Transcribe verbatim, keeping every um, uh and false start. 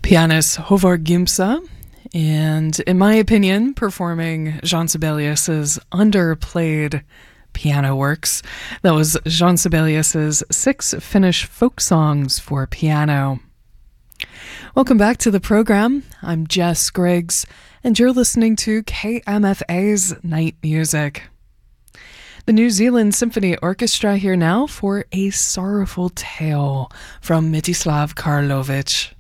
pianist Håvard Gimse, and in my opinion, performing Jean Sibelius's underplayed piano works. That was Jean Sibelius's Six Finnish Folk Songs for Piano. Welcome back to the program. I'm Jess Griggs, and you're listening to K M F A's Night Music. The New Zealand Symphony Orchestra here now for A Sorrowful Tale from Mstislav Karlovich.